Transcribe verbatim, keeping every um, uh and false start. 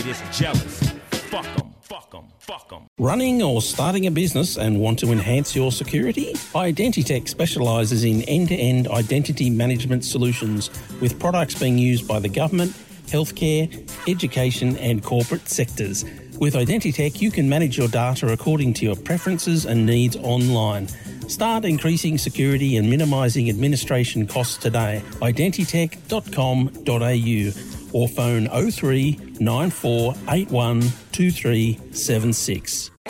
is jealous. Fuck them, fuck them, fuck them. Running or starting a business and want to enhance your security? Identitech specialises in end-to-end identity management solutions with products being used by the government, healthcare, education and corporate sectors. With Identitech, you can manage your data according to your preferences and needs online. Start increasing security and minimising administration costs today. identitech dot com dot a u or phone oh three nine four eight one two three seven six.